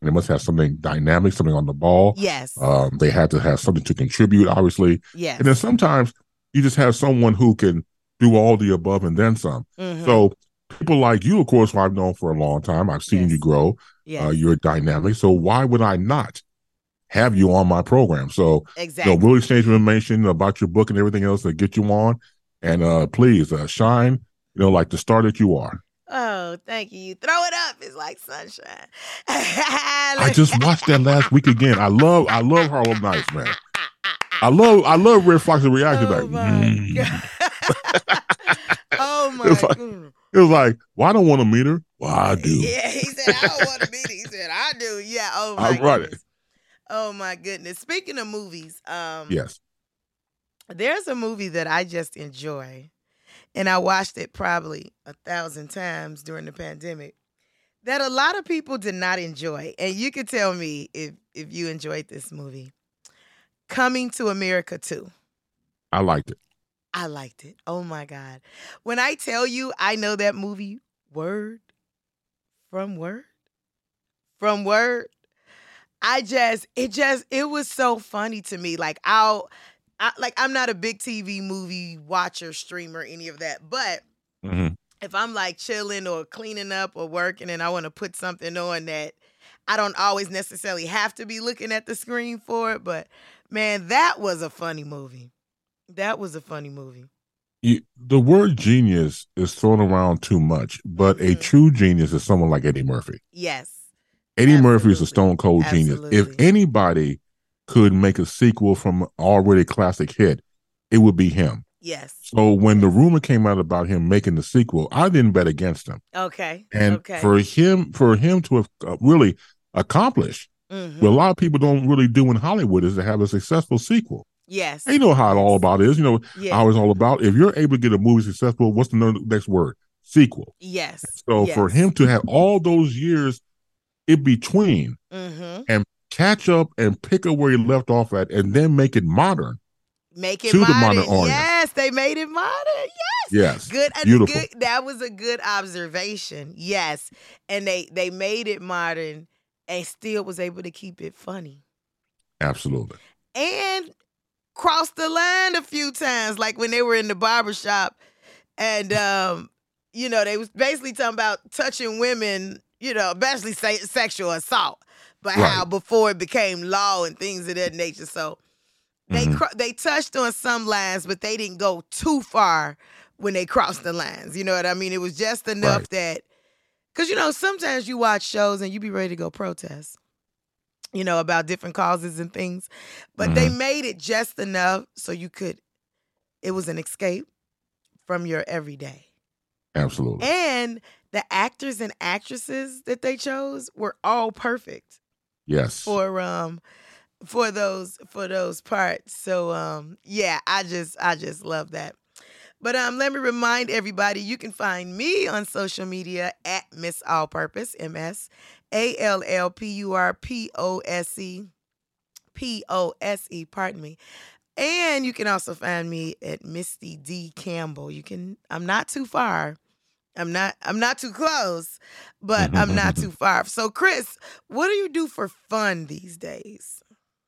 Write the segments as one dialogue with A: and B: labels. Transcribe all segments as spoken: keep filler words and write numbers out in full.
A: They must have something dynamic, something on the ball.
B: Yes.
A: Um, they had to have something to contribute, obviously.
B: Yes.
A: And then sometimes you just have someone who can do all the above and then some.
B: Mm-hmm.
A: So people like you, of course, who I've known for a long time. I've seen
B: Yes.
A: you grow.
B: Yes.
A: Uh, you're dynamic. So why would I not have you on my program? So
B: exactly.
A: you know, we'll exchange information about your book and everything else to get you on. And uh, please uh, shine, you know, like the star that you are.
B: Oh, thank you. You throw it up. It's like sunshine.
A: I just watched that last week again. I love, I love Harlem Nights, man. I love, I love Redd Foxx's reaction.
B: Oh
A: like,
B: my
A: mm.
B: God. Oh my
A: it was like,
B: goodness.
A: It was like, well, I don't want to meet her. Well, I do.
B: Yeah, he said, I don't want to meet her. He said, I do. Yeah. Oh my
A: I brought
B: goodness.
A: it.
B: Oh my goodness. Speaking of movies, um,
A: Yes.
B: there's a movie that I just enjoy, and I watched it probably a thousand times during the pandemic, that a lot of people did not enjoy. And you can tell me if, if you enjoyed this movie. Coming to America two.
A: I liked it.
B: I liked it. Oh my God. When I tell you I know that movie word from word from word, I just, it just, it was so funny to me. Like I'll, I, like I'm not a big T V movie watcher, streamer, any of that. But
A: mm-hmm.
B: if I'm like chilling or cleaning up or working and I want to put something on that I don't always necessarily have to be looking at the screen for it, but man, that was a funny movie. That was a funny movie.
A: You, the word genius is thrown around too much, but mm-hmm. a true genius is someone like Eddie Murphy.
B: Yes.
A: Eddie Absolutely. Murphy is a stone cold Absolutely. Genius. If anybody could make a sequel from an already classic hit, it would be him.
B: Yes.
A: So when the rumor came out about him making the sequel, I didn't bet against him.
B: Okay.
A: And
B: okay.
A: for him, for him to have really accomplished mm-hmm. what a lot of people don't really do in Hollywood is to have a successful sequel.
B: Yes.
A: And you know how
B: yes.
A: it all about is. You know yeah. how it's all about. If you're able to get a movie successful, what's the next word? Sequel.
B: Yes.
A: So
B: yes.
A: for him to have all those years in between
B: mm-hmm.
A: and catch up and pick up where he left off at and then make it modern.
B: Make it
A: to
B: modern.
A: The modern audience.
B: Yes, they made it modern. Yes.
A: Yes.
B: Good.
A: Beautiful.
B: Good. That was a good observation. Yes. And they, they made it modern and still was able to keep it funny.
A: Absolutely.
B: And crossed the line a few times, like when they were in the barbershop and, um, you know, they was basically talking about touching women, you know, basically say sexual assault, but right. how before it became law and things of that nature. So they mm-hmm. they touched on some lines, but they didn't go too far when they crossed the lines. You know what I mean? It was just enough right. that, because, you know, sometimes you watch shows and you be ready to go protest, you know, about different causes and things. But mm-hmm. they made it just enough so you could, it was an escape from your everyday.
A: Absolutely.
B: And the actors and actresses that they chose were all perfect.
A: Yes.
B: For um for those for those parts. So um yeah, I just I just love that. But um let me remind everybody, you can find me on social media at Miss All Purpose, M S A L L P U R P O S E P O S E, pardon me. And you can also find me at Misty D Campbell. You can I'm not too far. I'm not I'm not too close, but I'm not too far. So Chris, what do you do for fun these days?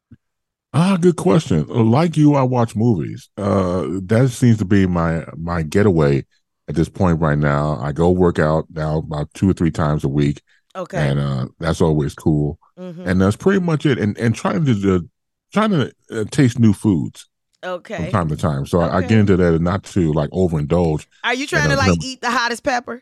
A: Ah, good question. Like you, I watch movies. Uh, that seems to be my my getaway at this point right now. I go work out now about two or three times a week.
B: Okay.
A: And uh, that's always cool. Mm-hmm. And that's pretty much it. And and trying to uh, trying to uh, taste new foods.
B: Okay.
A: From time to time. So
B: okay.
A: I, I get into that and not to like overindulge.
B: Are you trying and, uh, to like remember, eat the hottest pepper?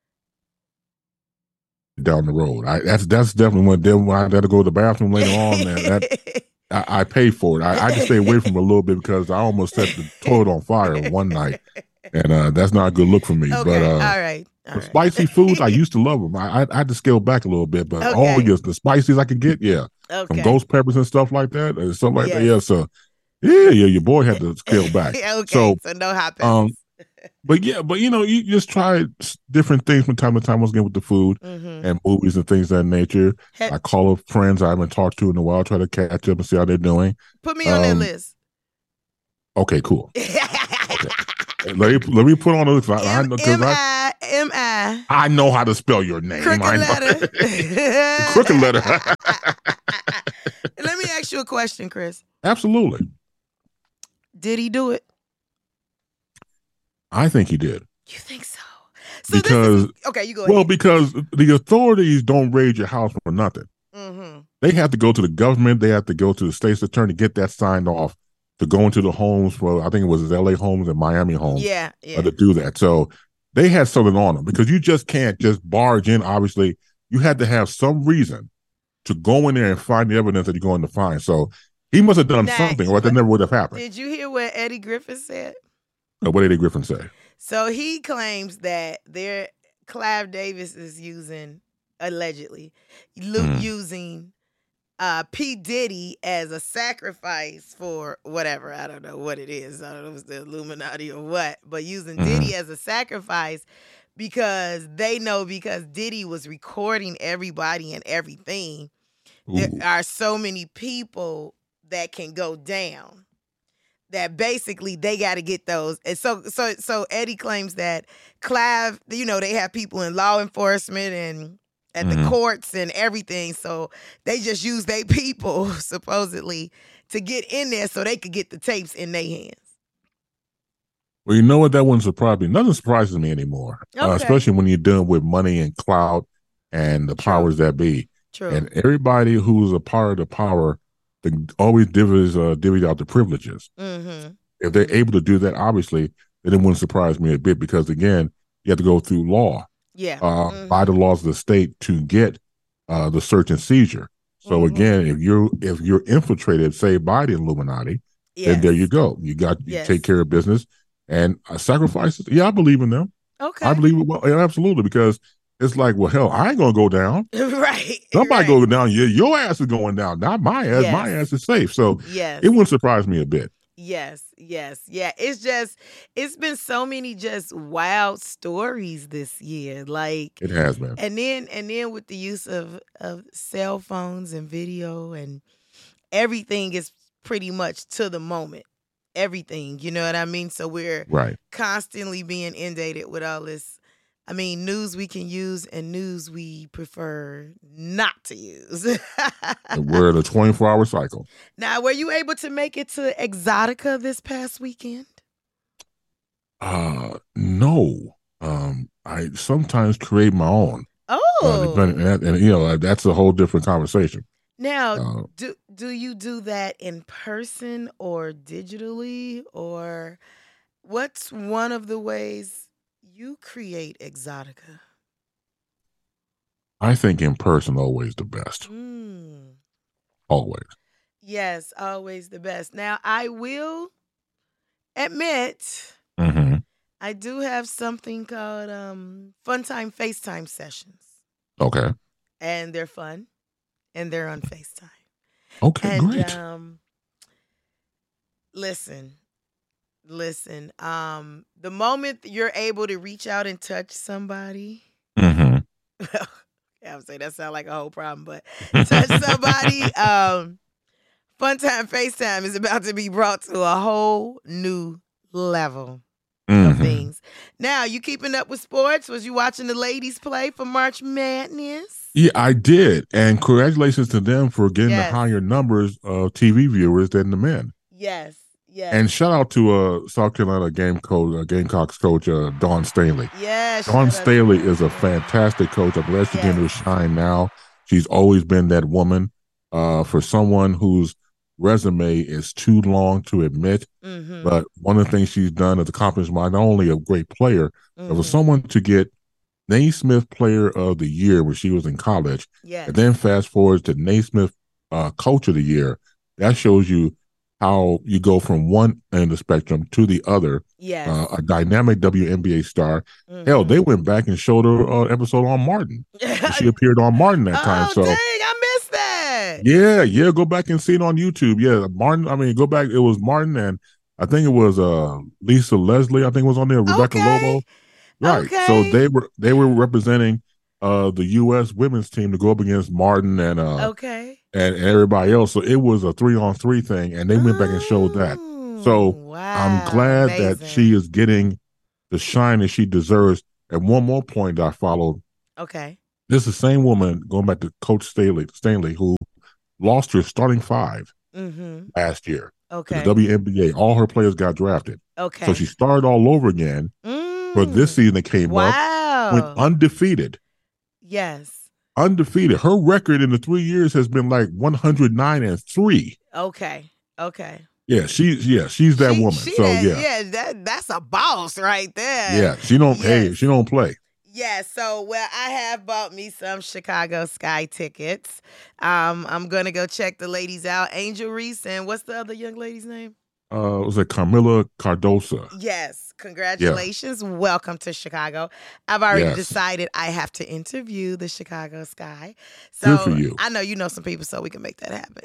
A: Down the road. I that's that's definitely when, then when I got to go to the bathroom later on, man, that I, I pay for it. I, I just stay away from it a little bit because I almost set the toilet on fire one night. And uh, that's not a good look for me.
B: Okay.
A: But uh,
B: all right. All
A: the
B: right.
A: spicy foods, I used to love them. I, I, I had to scale back a little bit, but okay. all yes, the spices I can get, yeah.
B: Okay.
A: From ghost peppers and stuff like that, and stuff like
B: yes.
A: that. Yeah, so Yeah, yeah, your boy had to scale back.
B: okay,
A: so,
B: so no hot peppers.
A: Um, but yeah, but you know, you just try different things from time to time. Once again, with the food mm-hmm. and movies and things of that nature. He- I call up friends I haven't talked to in a while, try to catch up and see how they're doing.
B: Put me on um, that list.
A: Okay, cool. Okay. Let me let me put on a. I know because
B: M I M I.
A: I know how to spell your name.
B: Crooked
A: I know.
B: letter.
A: Crooked letter.
B: Let me ask you a question, Chris.
A: Absolutely.
B: Did he do it?
A: I think he did.
B: You think so? So
A: because
B: this is, okay, you go
A: well,
B: ahead.
A: because the authorities don't raid your house for nothing.
B: Mm-hmm.
A: They have to go to the government. They have to go to the state's attorney to get that signed off to go into the homes for, I think it was L A homes and Miami homes.
B: Yeah, yeah.
A: Uh, to do that. So they had something on them because you just can't just barge in. Obviously, you had to have some reason to go in there and find the evidence that you're going to find. So he must have done
B: Now,
A: something, or that never would have happened.
B: Did you hear what Eddie Griffin said?
A: Uh, what did Eddie Griffin say?
B: So he claims that their Clive Davis is using, allegedly, mm. using uh, P. Diddy as a sacrifice for whatever. I don't know what it is. I don't know if it's the Illuminati or what, but using mm. Diddy as a sacrifice because they know because Diddy was recording everybody and everything, Ooh. There are so many people that can go down. That basically they got to get those. And so so so Eddie claims that Clive, you know, they have people in law enforcement and at mm-hmm. the courts and everything. So they just use their people, supposedly, to get in there so they could get the tapes in their hands.
A: Well, you know what? That wouldn't surprise me. Nothing surprises me anymore, okay. uh, especially when you're dealing with money and clout and the True. powers that be.
B: True.
A: And everybody who's a part of the power they always divvies uh, divvies out the privileges.
B: Mm-hmm.
A: If they're able to do that, obviously, then it wouldn't surprise me a bit because, again, you have to go through law,
B: yeah,
A: uh,
B: mm-hmm.
A: by the laws of the state to get uh, the search and seizure. So, mm-hmm. again, if you're if you're infiltrated, say, by the Illuminati, yes. then there you go. You got you
B: yes.
A: take care of business and uh, sacrifices. Yeah, I believe in them.
B: Okay,
A: I believe it. Well, yeah, absolutely, because. It's like, well, hell, I ain't gonna go down.
B: Right.
A: Somebody
B: right.
A: go down. Yeah, your ass is going down. Not my ass.
B: Yes.
A: My ass is safe. So
B: yes.
A: it wouldn't surprise me a bit.
B: Yes, yes, yeah. It's just, it's been so many just wild stories this year. Like
A: it has been.
B: And then and then with the use of, of cell phones and video and everything is pretty much to the moment. Everything, you know what I mean? So we're
A: right.
B: constantly being inundated with all this. I mean, news we can use and news we prefer not to use.
A: We're in a twenty-four hour cycle.
B: Now, were you able to make it to Exotica this past weekend?
A: Uh, no. Um, I sometimes create my own.
B: Oh.
A: Uh, depending, and, and, you know, that's a whole different conversation.
B: Now,
A: uh,
B: do, do you do that in person or digitally? Or what's one of the ways you create Exotica?
A: I think in person always the best.
B: Mm.
A: Always.
B: Yes, always the best. Now, I will admit,
A: mm-hmm.
B: I do have something called um, Fun Time FaceTime sessions.
A: Okay.
B: And they're fun, and they're on FaceTime.
A: Okay,
B: and,
A: great.
B: Um, listen. Listen, um, the moment you're able to reach out and touch somebody,
A: mm-hmm.
B: I would say that sounds like a whole problem, but touch somebody, um, Fun Time FaceTime is about to be brought to a whole new level
A: mm-hmm.
B: of things. Now, you keeping up with sports? Was you watching the ladies play for March Madness?
A: Yeah, I did, and congratulations to them for getting
B: yes.
A: the higher numbers of T V viewers than the men.
B: Yes. Yes.
A: And shout out to uh, South Carolina game coach, uh, Gamecocks coach uh, Dawn Staley.
B: Yes,
A: Dawn Staley is a fantastic coach. I'm glad she's yes. getting her shine now. She's always been that woman. Uh, for someone whose resume is too long to admit,
B: mm-hmm.
A: but one of the things she's done is accomplished not only a great player, mm-hmm. but for someone to get Naismith Player of the Year when she was in college,
B: yes.
A: and then fast forward to Naismith uh, Coach of the Year, that shows you how you go from one end of the spectrum to the other.
B: Yes.
A: Uh, a dynamic W N B A star. Mm-hmm. Hell, they went back and showed her uh, episode on Martin. She appeared on Martin that time.
B: Oh,
A: so
B: dang, I missed that.
A: Yeah, yeah, go back and see it on YouTube. Yeah, Martin, I mean, go back. It was Martin and I think it was uh, Lisa Leslie, I think was on there, Rebecca
B: okay.
A: Lobo. Right.
B: Okay.
A: So they were they were representing uh, the U S women's team to go up against Martin and uh,
B: okay.
A: and, and everybody else. So it was a three on three thing, and they went back and showed that. So
B: wow,
A: I'm glad
B: amazing.
A: that she is getting the shine that she deserves. And one more point that I followed.
B: Okay.
A: This is the same woman, going back to Coach Staley, Stanley, who lost her starting five
B: mm-hmm.
A: last year.
B: Okay.
A: The W N B A, all her players got drafted.
B: Okay.
A: So she started all over again
B: mm.
A: for this season that came
B: wow.
A: up. Went undefeated.
B: Yes.
A: Undefeated. Her record in the three years has been like one hundred nine and three.
B: Okay. Okay.
A: Yeah, she's yeah, she's that
B: she,
A: woman.
B: She
A: so
B: that,
A: yeah,
B: yeah, that that's a boss right there.
A: Yeah, she don't.
B: Yes.
A: Hey, she don't play.
B: Yeah, so well, I have bought me some Chicago Sky tickets. Um, I'm gonna go check the ladies out. Angel Reese and what's the other young lady's name?
A: Uh, was it Carmilla Cardosa?
B: Yes, congratulations. Yeah. Welcome to Chicago. I've already yes. decided I have to interview the Chicago Sky. So
A: Good for you.
B: I know you know some people, so we can make that happen.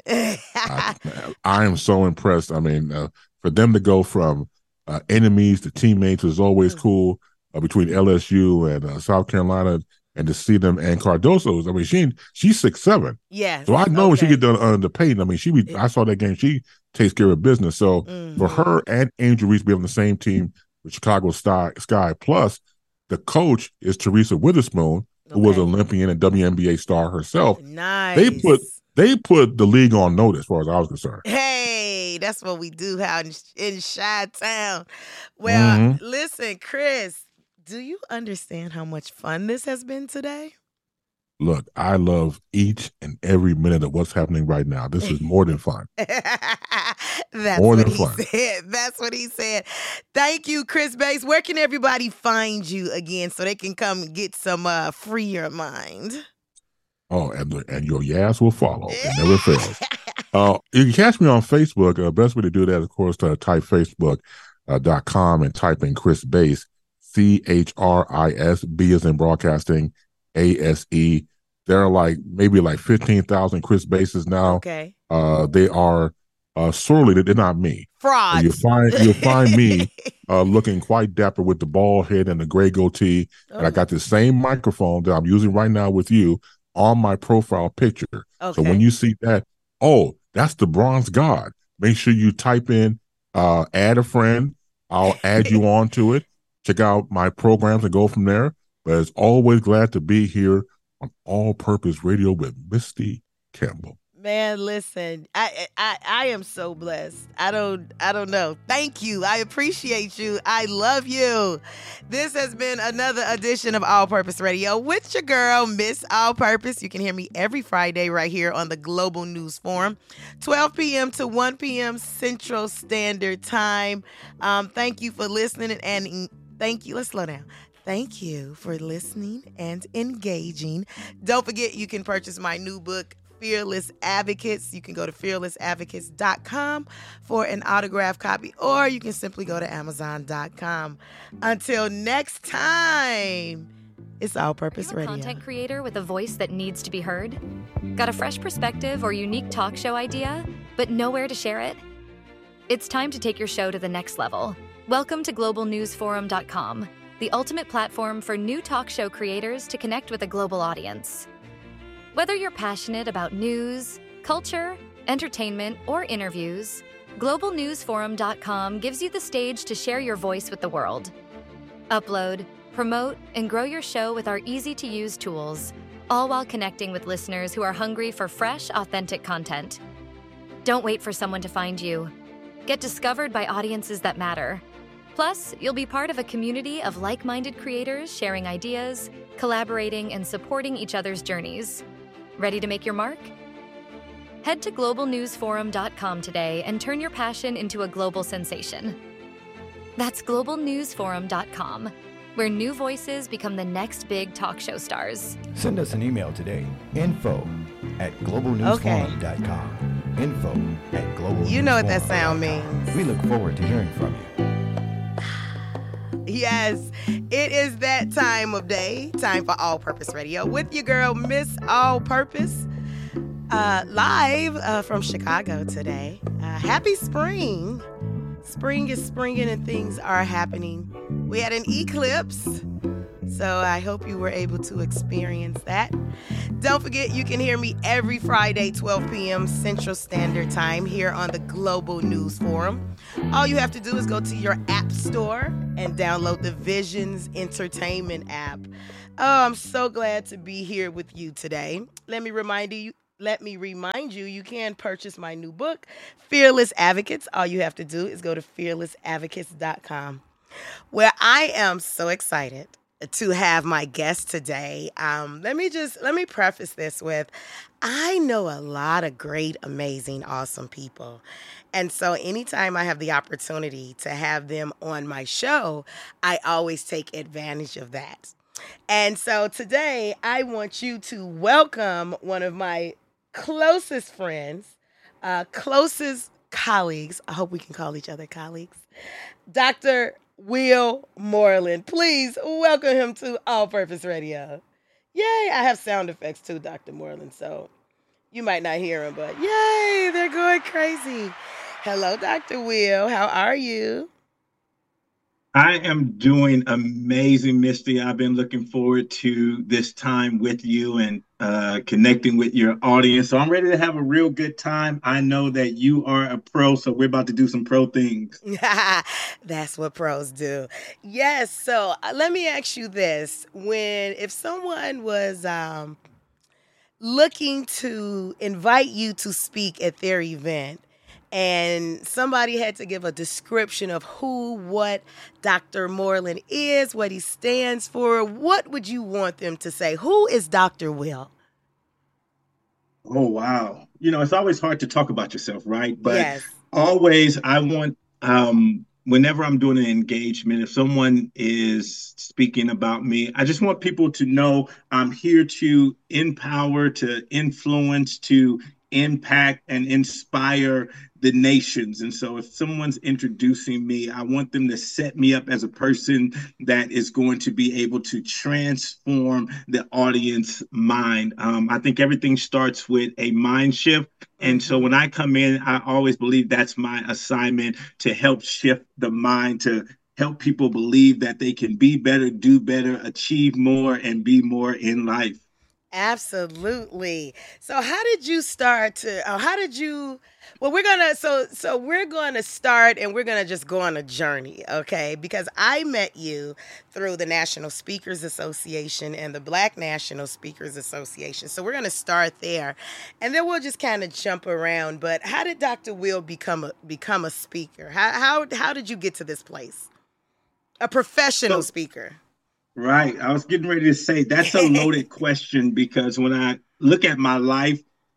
A: I, I am so impressed. I mean, uh, for them to go from uh, enemies to teammates was always mm-hmm. cool. Uh, between L S U and uh, South Carolina, and to see them, and Cardoso, I mean, she she's six seven.
B: Yeah.
A: So I know okay. when she get done under the paint, I mean, she be, I saw that game. She takes care of business. So mm-hmm. for her and Angel Reese to be on the same team with Chicago Sky, Sky, plus the coach is Teresa Witherspoon, who okay. was an Olympian and W N B A star herself.
B: Nice.
A: They put they put the league on notice, as far as I was concerned.
B: Hey, that's what we do out in, in Chi-Town. Well, mm-hmm. listen, Chris. Do you understand how much fun this has been today?
A: Look, I love each and every minute of what's happening right now. This is more than fun.
B: That's
A: more
B: what
A: than
B: he
A: fun.
B: said. That's what he said. Thank you, Chris Bates. Where can everybody find you again so they can come and get some uh, free your mind?
A: Oh, and the, and your yes will follow. It never fails. Uh, you can catch me on Facebook. The uh, best way to do that, of course, to type facebook dot com uh, and type in Chris Bates. C H R I S, B as in broadcasting, A S E. There are like maybe like fifteen thousand Chris Bases now.
B: Okay.
A: Uh, they are uh, sorely, they're not me.
B: Frauds.
A: Uh, you'll find, you'll find me uh, looking quite dapper with the bald head and the gray goatee. Oh. And I got the same microphone that I'm using right now with you on my profile picture. Okay. So when you see that, oh, that's the Bronze God. Make sure you type in, uh, add a friend. I'll add you on to it. Check out my programs and go from there. But as always, glad to be here on All Purpose Radio with Misty Campbell.
B: Man, listen, I, I I am so blessed. I don't I don't know. Thank you. I appreciate you. I love you. This has been another edition of All Purpose Radio with your girl, Miss All Purpose. You can hear me every Friday right here on the Global News Forum, twelve p.m. to one p.m. Central Standard Time. Um, thank you for listening and thank you. Let's slow down. Thank you for listening and engaging. Don't forget, you can purchase my new book, Fearless Advocates. You can go to fearless advocates dot com for an autographed copy, or you can simply go to amazon dot com. Until next time, it's All Purpose Radio.
C: You're a content creator with a voice that needs to be heard? Got a fresh perspective or unique talk show idea, but nowhere to share it? It's time to take your show to the next level. Welcome to global news forum dot com, the ultimate platform for new talk show creators to connect with a global audience. Whether you're passionate about news, culture, entertainment, or interviews, global news forum dot com gives you the stage to share your voice with the world. Upload, promote, and grow your show with our easy-to-use tools, all while connecting with listeners who are hungry for fresh, authentic content. Don't wait for someone to find you. Get discovered by audiences that matter. Plus, you'll be part of a community of like-minded creators sharing ideas, collaborating, and supporting each other's journeys. Ready to make your mark? Head to global news forum dot com today and turn your passion into a global sensation. That's global news forum dot com, where new voices become the next big talk show stars.
D: Send us an email today, info at global news forum dot com. Okay. Info at global news forum dot com.
B: You know what that sound means.
D: We look forward to hearing from you.
B: Yes, it is that time of day, time for All Purpose Radio with your girl, Miss All Purpose, uh, live uh, from Chicago today. Uh, happy spring. Spring is springing and things are happening. We had an eclipse, So I hope you were able to experience that. Don't forget, you can hear me every Friday, twelve p.m. Central Standard Time here on the Global News Forum. All you have to do is go to your app store and download the Visions Entertainment app. Oh, I'm so glad to be here with you today. Let me remind you, let me remind you, you can purchase my new book, Fearless Advocates. All you have to do is go to fearless advocates dot com, where I am so excited to have my guest today. Um, let me just, let me preface this with, I know a lot of great, amazing, awesome people. And so anytime I have the opportunity to have them on my show, I always take advantage of that. And so today I want you to welcome one of my closest friends, uh, closest colleagues. I hope we can call each other colleagues. Doctor Will Moreland. Please welcome him to All Purpose Radio. Yay! I have sound effects too, Doctor Moreland, so you might not hear him, but yay! They're going crazy. Hello, Doctor Will. How are you?
E: I am doing amazing, Misty. I've been looking forward to this time with you and uh, connecting with your audience. So I'm ready to have a real good time. I know that you are a pro, so we're about to do some pro things.
B: That's what pros do. Yes. So uh, let me ask you this. When, if someone was um, looking to invite you to speak at their event, and somebody had to give a description of who, what Doctor Moreland is, what he stands for, what would you want them to say? Who is Doctor Will?
E: Oh, wow. You know, it's always hard to talk about yourself, right? But
B: yes.
E: always I want, um, whenever I'm doing an engagement, if someone is speaking about me, I just want people to know I'm here to empower, to influence, to impact and inspire the nations. And so if someone's introducing me, I want them to set me up as a person that is going to be able to transform the audience mind. Um, I think everything starts with a mind shift. And so when I come in, I always believe that's my assignment, to help shift the mind, to help people believe that they can be better, do better, achieve more, and be more in life.
B: Absolutely. So how did you start to, uh, how did you, well, we're going to, so, so we're going to start and we're going to just go on a journey. Okay. Because I met you through the National Speakers Association and the Black National Speakers Association. So we're going to start there and then we'll just kind of jump around. But how did Doctor Will become a, become a speaker? How, how, how did you get to this place? A professional so, speaker.
E: Right. I was getting ready to say that's a loaded question, because when I look at my life,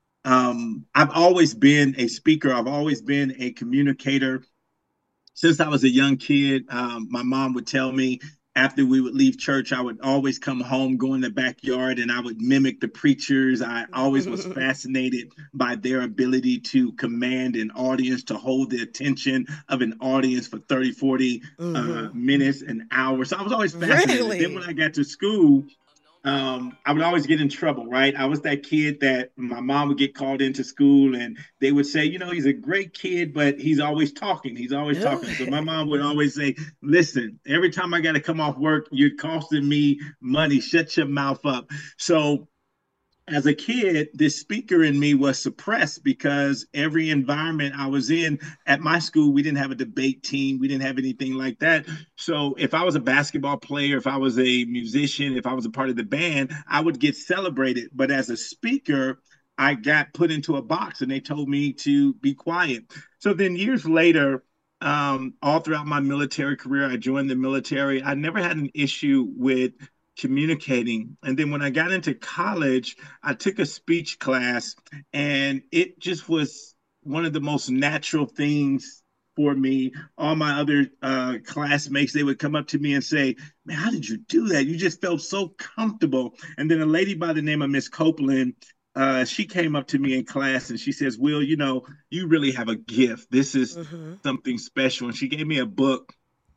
E: um, I've always been a speaker. I've always been a communicator. Since I was a young kid, um, my mom would tell me after we would leave church, I would always come home, go in the backyard, and I would mimic the preachers. I always was fascinated by their ability to command an audience, to hold the attention of an audience for thirty, forty mm-hmm. uh, minutes, an hour. So I was always fascinated. Really? Then when I got to school, um, I would always get in trouble, right? I was that kid that my mom would get called into school and they would say, you know, he's a great kid, but he's always talking. He's always talking. So my mom would always say, listen, every time I got to come off work, you're costing me money. Shut your mouth up. So as a kid, this speaker in me was suppressed, because every environment I was in at my school, we didn't have a debate team. We didn't have anything like that. So if I was a basketball player, if I was a musician, if I was a part of the band, I would get celebrated. But as a speaker, I got put into a box and they told me to be quiet. So then years later, um, all throughout my military career, I joined the military. I never had an issue with communicating. And then when I got into college, I took a speech class, and it just was one of the most natural things for me. All my other uh, classmates, they would come up to me and say, man, how did you do that? You just felt so comfortable. And then a lady by the name of Miss Copeland, uh, she came up to me in class and she says, Will, you know, you really have a gift. This is mm-hmm. something special. And she gave me a book.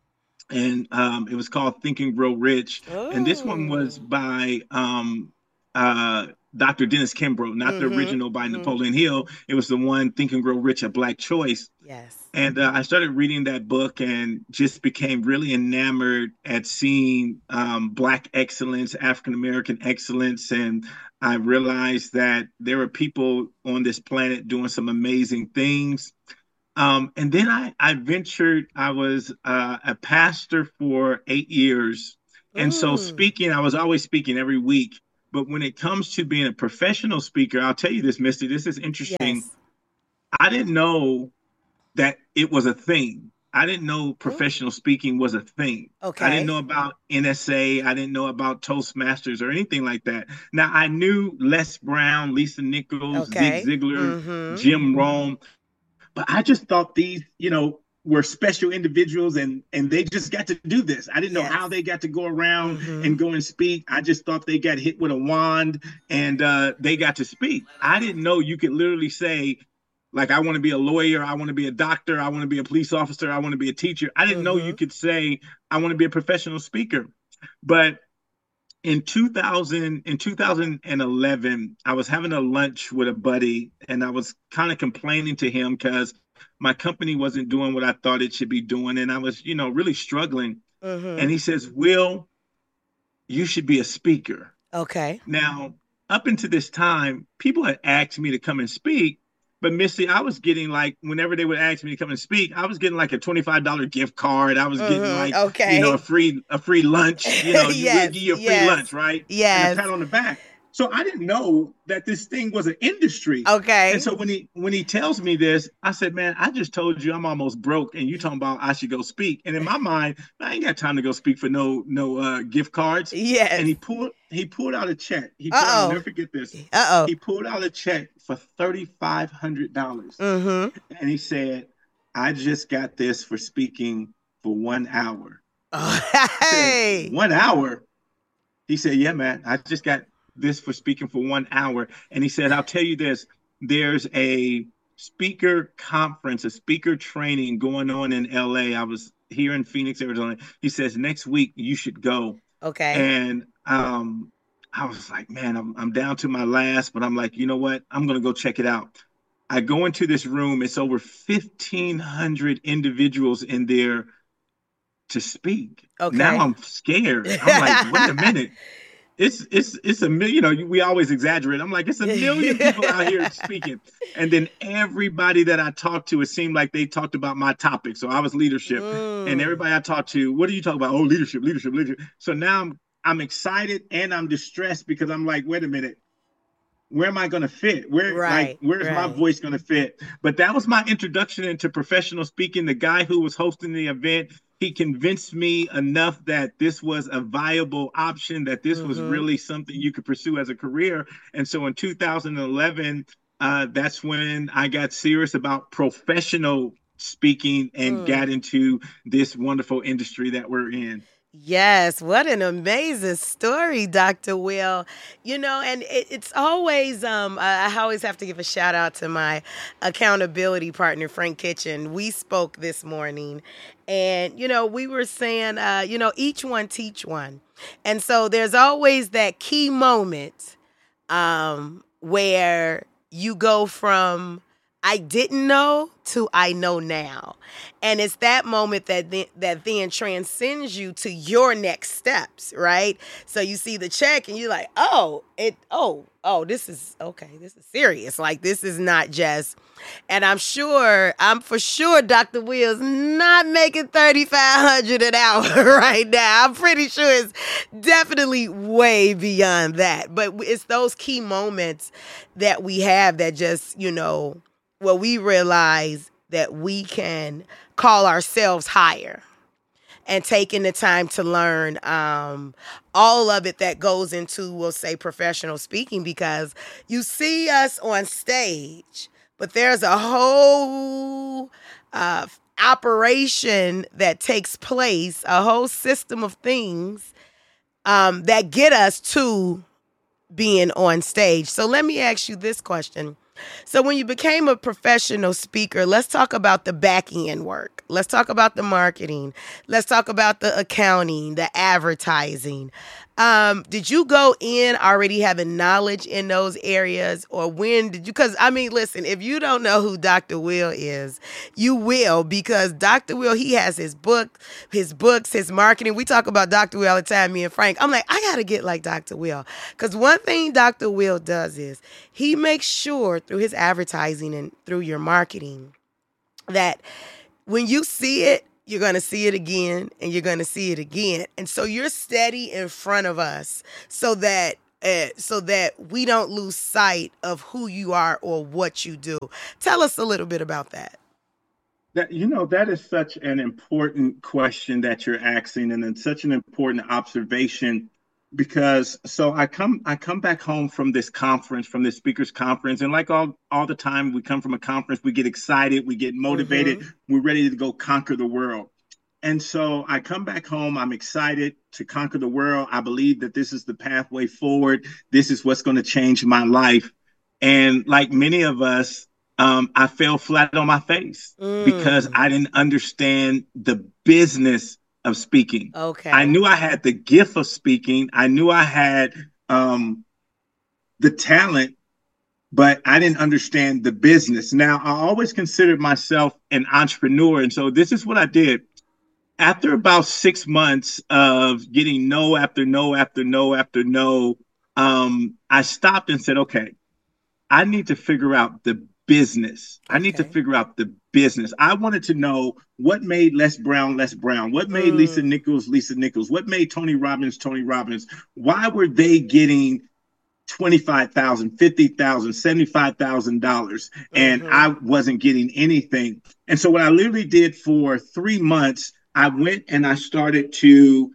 E: And um, it was called Think and Grow Rich. Oh. And this one was by um, uh, Doctor Dennis Kimbrough, not mm-hmm. the original by mm-hmm. Napoleon Hill. It was the one, Think and Grow Rich, A Black Choice.
B: Yes.
E: And uh, I started reading that book and just became really enamored at seeing um, Black excellence, African American excellence. And I realized that there are people on this planet doing some amazing things. Um, and then I, I ventured, I was uh, a pastor for eight years. And so
B: Mm.
E: speaking, I was always speaking every week. But when it comes to being a professional speaker, I'll tell you this, Misty, this is interesting.
B: Yes.
E: I didn't know that it was a thing. I didn't know professional speaking was a thing.
B: Okay.
E: I didn't know about N S A. I didn't know about Toastmasters or anything like that. Now, I knew Les Brown, Lisa Nichols,
B: Okay.
E: Zig Ziglar,
B: Mhm.
E: Jim Rohn, but I just thought these, you know, were special individuals and and they just got to do this. I didn't know
B: Yes.
E: how they got to go around
B: Mhm.
E: and go and speak. I just thought they got hit with a wand and uh, they got to speak. I didn't know you could literally say, like, I want to be a lawyer, I want to be a doctor, I want to be a police officer, I want to be a teacher. I didn't know you
B: Mhm.
E: could say, I want to be a professional speaker. But in two thousand, in two thousand eleven, I was having a lunch with a buddy and I was kind of complaining to him because my company wasn't doing what I thought it should be doing. And I was, you know, really struggling.
B: Mhm.
E: And he says, Will, you should be a speaker.
B: Okay.
E: Now, up until this time, people had asked me to come and speak. But Missy, I was getting like, whenever they would ask me to come and speak, I was getting like a twenty-five dollar gift card. I was getting
B: Mhm.
E: like,
B: Okay.
E: you know, a free a free lunch. You know, you
B: Yes,
E: will give you a free
B: yes,
E: lunch, right?
B: yes.
E: And a pat on the back. So I didn't know that this thing was an industry.
B: Okay.
E: And so when he when he tells me this, I said, man, I just told you I'm almost broke, and you talking about I should go speak. And in my mind, I ain't got time to go speak for no no uh, gift cards.
B: Yes.
E: And he pulled he pulled out a check. He pulled, I'll
B: Uh-oh.
E: never forget this.
B: Uh-oh.
E: He pulled out a check for thirty-five hundred dollars.
B: Mhm.
E: And he said, I just got this for speaking for one hour.
B: Oh,
E: I
B: hey.
E: said, one hour? He said, yeah, man, I just got this for speaking for one hour. And he said, I'll tell you this, there's a speaker conference, a speaker training going on in L A. I was here in Phoenix, Arizona. He says, next week you should go.
B: Okay.
E: And um, I was like, man, I'm, I'm down to my last, but I'm like, you know what? I'm going to go check it out. I go into this room. It's over fifteen hundred individuals in there to speak.
B: Okay.
E: Now I'm scared. I'm like, wait a minute. It's it's it's a million. You know, we always exaggerate. I'm like, it's a million people out here speaking, and then everybody that I talked to, it seemed like they talked about my topic. So I was leadership,
B: Mm.
E: and everybody I talked to, what do you talk about? Oh, leadership, leadership, leadership. So now I'm I'm excited and I'm distressed because I'm like, wait a minute, where am I going to fit? Where
B: Right,
E: like where's my
B: right.
E: voice going to fit? But that was my introduction into professional speaking. The guy who was hosting the event, he convinced me enough that this was a viable option, that this was
B: Mhm.
E: really something you could pursue as a career. And so in two thousand eleven, uh, that's when I got serious about professional speaking and
B: Mm.
E: got into this wonderful industry that we're in.
B: Yes, what an amazing story, Doctor Will. You know, and it, it's always, um, I, I always have to give a shout out to my accountability partner, Frank Kitchen. We spoke this morning, and, you know, we were saying, uh, you know, each one teach one. And so there's always that key moment um, where you go from I didn't know to I know now. And it's that moment that then, that then transcends you to your next steps, right? So you see the check and you're like, oh, it, oh, oh, this is, okay, this is serious. Like, this is not just, and I'm sure, I'm for sure Doctor Will's not making thirty-five hundred dollars an hour right now. I'm pretty sure it's definitely way beyond that. But it's those key moments that we have that just, you know, well, we realize that we can call ourselves higher and taking the time to learn um, all of it that goes into, we'll say, professional speaking, because you see us on stage, but there's a whole uh, operation that takes place, a whole system of things um, that get us to being on stage. So let me ask you this question. So when you became a professional speaker, let's talk about the back end work. Let's talk about the marketing. Let's talk about the accounting, the advertising. Um, did you go in already having knowledge in those areas, or when did you? Because I mean, listen, if you don't know who Doctor Will is, you will, because Doctor Will, he has his book, his books, his marketing. We talk about Doctor Will all the time, me and Frank. I'm like, I gotta get like Doctor Will, because one thing Doctor Will does is he makes sure through his advertising and through your marketing that when you see it, you're going to see it again, and you're going to see it again. And so you're steady in front of us so that uh, so that we don't lose sight of who you are or what you do. Tell us a little bit about that.
E: That, you know, that is such an important question that you're asking, and it's such an important observation, because so I come I come back home from this conference, from this speakers conference, and like all all the time we come from a conference, we get excited, we get motivated, mm-hmm. we're ready to go conquer the world. And so I come back home, I'm excited to conquer the world. I believe that this is the pathway forward. This is what's going to change my life. And like many of us, um, I fell flat on my face mm. because I didn't understand the business of speaking.
B: Okay.
E: I knew I had the gift of speaking. I knew I had um, the talent, but I didn't understand the business. Now, I always considered myself an entrepreneur. And so this is what I did. After about six months of getting no after no after no after no, um, I stopped and said, okay, I need to figure out the business. Okay. I need to figure out the business. I wanted to know what made Les Brown Les Brown, what made mm. Lisa Nichols Lisa Nichols, what made Tony Robbins Tony Robbins. Why were they getting twenty-five thousand dollars, fifty thousand dollars, seventy-five thousand dollars, and mm-hmm. I wasn't getting anything? And so what I literally did for three months, I went and I started to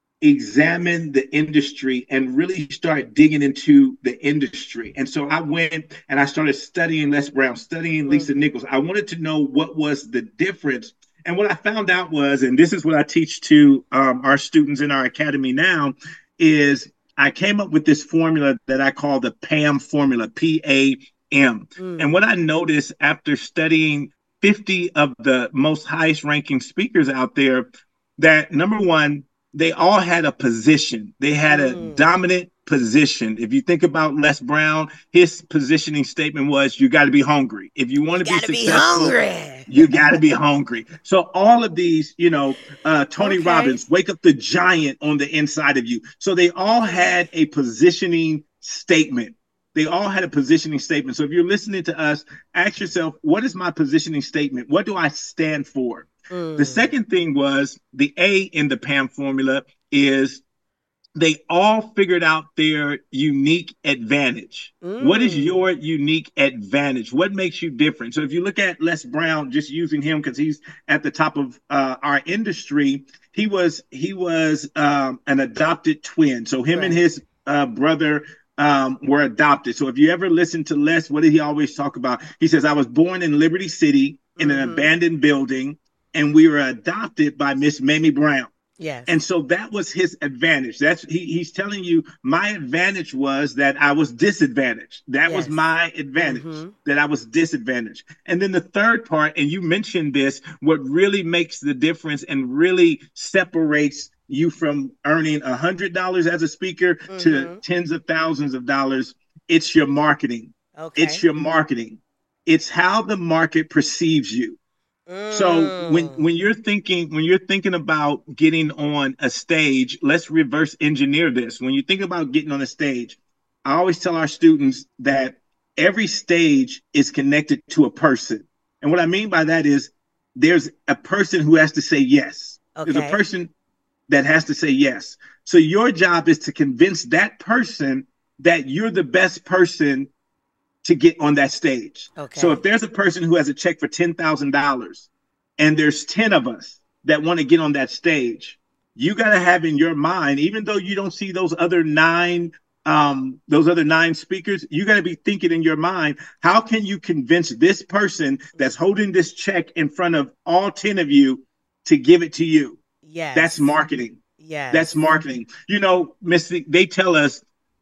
E: examine the industry and really start digging into the industry. And so I went and I started studying Les Brown, studying Lisa Nichols. I wanted to know what was the difference. And what I found out was, and this is what I teach to um, our students in our academy now, is I came up with this formula that I call the PAM formula, P A M. Mm. And what I noticed after studying fifty of the most highest ranking speakers out there, that number one, they all had a position. They had a mm. dominant position. If you think about Les Brown, his positioning statement was, you got to be hungry. If you want to be successful,
B: be hungry.
E: you got to be hungry. So all of these, you know, uh, Tony okay. Robbins, wake up the giant on the inside of you. So they all had a positioning statement. They all had a positioning statement. So if you're listening to us, ask yourself, what is my positioning statement? What do I stand for? Mm. The second thing was the A in the PAM formula is they all figured out their unique advantage. Mm. What is your unique advantage? What makes you different? So if you look at Les Brown, just using him because he's at the top of uh, our industry, he was he was um, an adopted twin. So him right. and his uh, brother um, were adopted. So if you ever listen to Les, what did he always talk about? He says, I was born in Liberty City in mm-hmm. an abandoned building, and we were adopted by Miss Mamie Brown.
B: Yes.
E: And so that was his advantage. That's he, he's telling you my advantage was that I was disadvantaged. That yes. was my advantage, mm-hmm. that I was disadvantaged. And then the third part, and you mentioned this, what really makes the difference and really separates you from earning one hundred dollars as a speaker mm-hmm. to tens of thousands of dollars, it's your marketing.
B: Okay.
E: It's your marketing. It's how the market perceives you. Mm. So when when you're thinking when you're thinking about getting on a stage, let's reverse engineer this. When you think about getting on a stage, I always tell our students that every stage is connected to a person. And what I mean by that is there's a person who has to say yes. Okay. There's a person that has to say yes. So your job is to convince that person that you're the best person to get on that stage.
B: Okay.
E: So if there's a person who has a check for ten thousand dollars and there's ten of us that want to get on that stage, you got to have in your mind, even though you don't see those other nine, um, those other nine speakers, you got to be thinking in your mind, how can you convince this person that's holding this check in front of all ten of you to give it to you?
B: Yes.
E: That's marketing.
B: Yes.
E: That's marketing. You know, Missy, they tell us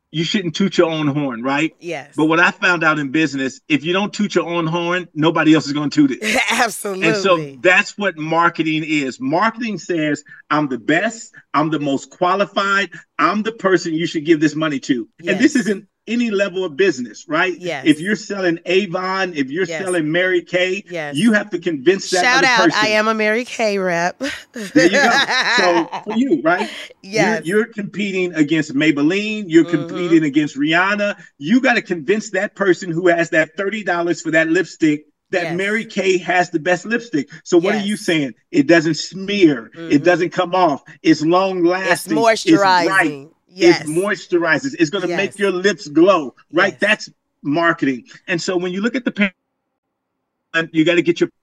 E: you shouldn't toot your own horn, right?
B: Yes.
E: But what I found out in business, if you don't toot your own horn, nobody else is going to toot it.
B: Absolutely.
E: And so that's what marketing is. Marketing says, I'm the best, I'm the most qualified, I'm the person you should give this money to. Yes. And this isn't any level of business, right?
B: Yes.
E: If you're selling Avon, if you're yes. selling Mary Kay,
B: yes.
E: you have to convince that
B: Shout
E: other
B: out,
E: person.
B: I am a Mary Kay rep.
E: There you go. So for you, right?
B: Yes.
E: You're, you're competing against Maybelline. You're mm-hmm. competing against Rihanna. You got to convince that person who has that thirty dollars for that lipstick that yes. Mary Kay has the best lipstick. So what yes. are you saying? It doesn't smear. Mm-hmm. It doesn't come off. It's long lasting.
B: It's moisturizing. It's right. Yes.
E: It moisturizes. It's going to yes. make your lips glow, right? Yes. That's marketing. And so when you look at the parent, you got to get your,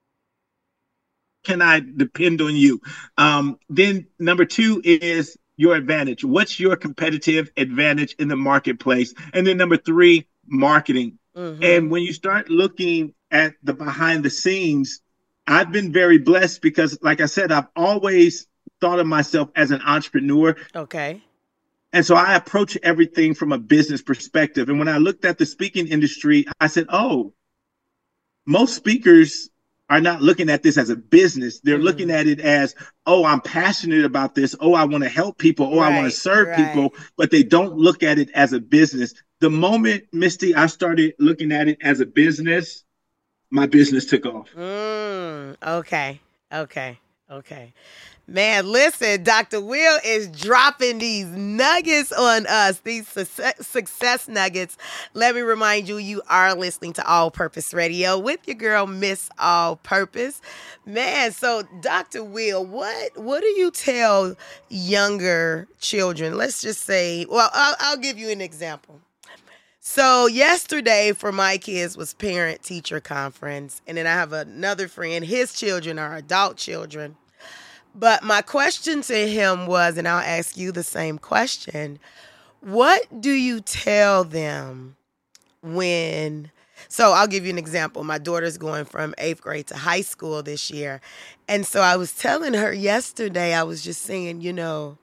E: can I depend on you? Um, then number two is your advantage. What's your competitive advantage in the marketplace? And then number three, marketing. Mm-hmm. And when you start looking at the behind the scenes, I've been very blessed because, like I said, I've always thought of myself as an entrepreneur.
B: Okay.
E: And so I approach everything from a business perspective. And when I looked at the speaking industry, I said, oh, most speakers are not looking at this as a business. They're mm-hmm. looking at it as, oh, I'm passionate about this. Oh, I want to help people. Oh, right, I want to serve right. people. But they don't look at it as a business. The moment, Misty, I started looking at it as a business, my business took off.
B: Mm, okay. Okay. Okay. Man, listen, Doctor Will is dropping these nuggets on us, these success, success nuggets. Let me remind you, you are listening to All Purpose Radio with your girl, Miss All Purpose. Man, so Doctor Will, what what do you tell younger children? Let's just say, well, I'll, I'll give you an example. So yesterday for my kids was parent-teacher conference, and then I have another friend, his children are adult children. But my question to him was, and I'll ask you the same question, what do you tell them when, so I'll give you an example. My daughter's going from eighth grade to high school this year. And so I was telling her yesterday, I was just saying, you know,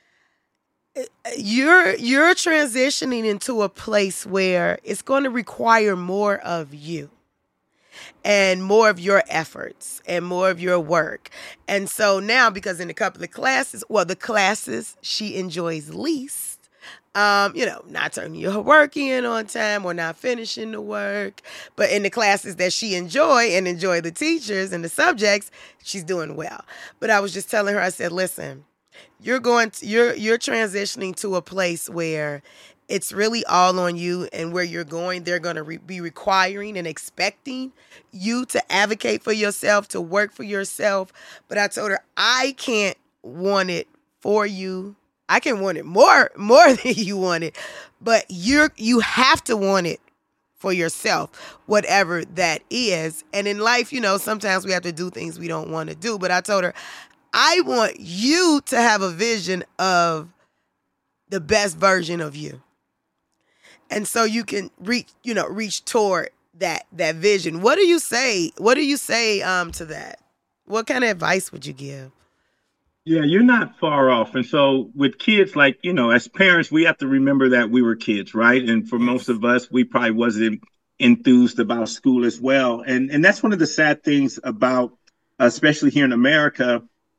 B: you're you're transitioning into a place where it's going to require more of you. And more of your efforts and more of your work. And so now, because in a couple of classes, well, the classes she enjoys least, um, you know, not turning her work in on time or not finishing the work. But in the classes that she enjoy and enjoy the teachers and the subjects, she's doing well. But I was just telling her, I said, listen, you're going to, you're you're transitioning to a place where it's really all on you, and where you're going, they're going to re- be requiring and expecting you to advocate for yourself, to work for yourself. But I told her, I can't want it for you. I can want it more, more than you want it, but you're, you have to want it for yourself, whatever that is. And in life, you know, sometimes we have to do things we don't want to do. But I told her, I want you to have a vision of the best version of you. And so you can reach, you know, reach toward that that vision. What do you say? What do you say um, to that? What kind of advice would you give?
E: Yeah, you're not far off. And so with kids, like, you know, as parents, we have to remember that we were kids, right? And for yes. most of us, we probably wasn't enthused about school as well. And and that's one of the sad things about, especially here in America,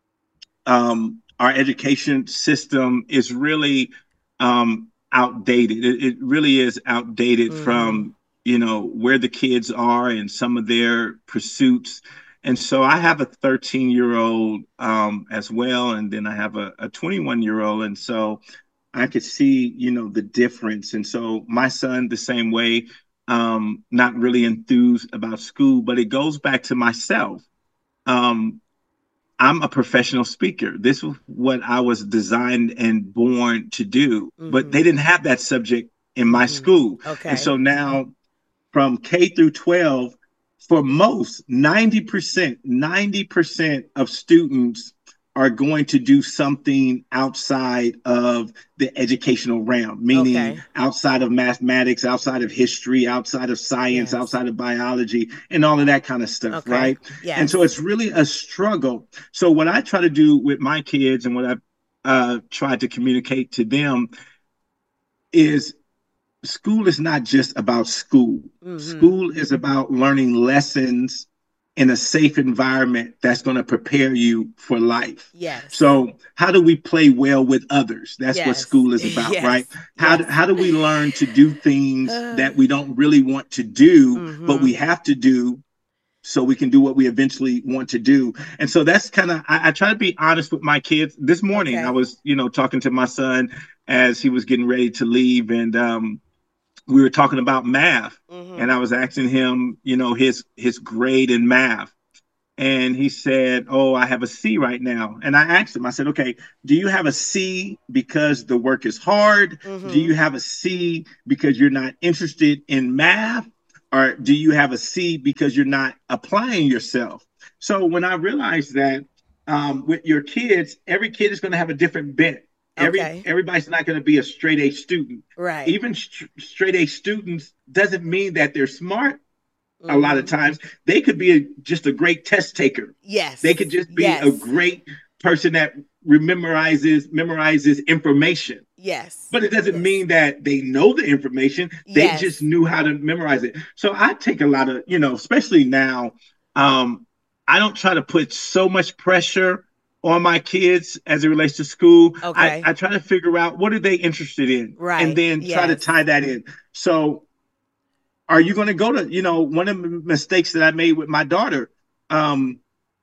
E: um, our education system is really um outdated. It, it really is outdated mm. from, you know, where the kids are and some of their pursuits. And so I have a thirteen year old um, as well. And then I have a, a twenty-one year old. And so I could see, you know, the difference. And so my son, the same way, um, not really enthused about school, but it goes back to myself. Um, I'm a professional speaker. This was what I was designed and born to do, mm-hmm. but they didn't have that subject in my mm-hmm. school.
B: Okay.
E: And so now from K through twelve, for most, ninety percent, ninety percent of students are going to do something outside of the educational realm, meaning okay. outside of mathematics, outside of history, outside of science, yes. outside of biology, and all of that kind of stuff, okay. right?
B: Yes.
E: And so it's really a struggle. So what I try to do with my kids and what I've uh, tried to communicate to them is school is not just about school. Mm-hmm. School is about learning lessons in a safe environment that's going to prepare you for life.
B: Yes.
E: So how do we play well with others? That's yes. what school is about, yes. right? How, yes. do, how do we learn to do things that we don't really want to do, mm-hmm. but we have to do so we can do what we eventually want to do? And so that's kind of, I, I try to be honest with my kids. This morning, okay. I was, you know, talking to my son as he was getting ready to leave, and um, we were talking about math, mm-hmm. and I was asking him, you know, his his grade in math. And he said, oh, I have a C right now. And I asked him, I said, okay, do you have a C because the work is hard? Mm-hmm. Do you have a C because you're not interested in math? Or do you have a C because you're not applying yourself? So when I realized that um, with your kids, every kid is going to have a different bent. Every okay. everybody's not going to be a straight A student.
B: Right.
E: Even st- straight A students doesn't mean that they're smart. Mm-hmm. A lot of times they could be a, just a great test taker.
B: Yes.
E: They could just be
B: yes.
E: a great person that memorizes memorizes information.
B: Yes.
E: But it doesn't
B: yes.
E: mean that they know the information. They
B: yes.
E: just knew how to memorize it. So I take a lot of, you know, especially now, um, I don't try to put so much pressure on my kids as it relates to school.
B: Okay.
E: I, I try to figure out what are they interested in,
B: right.
E: and then
B: yes.
E: try to tie that in. So are you going to go to, you know, one of the mistakes that I made with my daughter, um,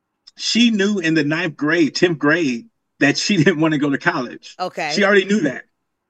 E: she knew in the ninth grade, tenth grade, that she didn't want to go to college.
B: Okay.
E: She already knew that.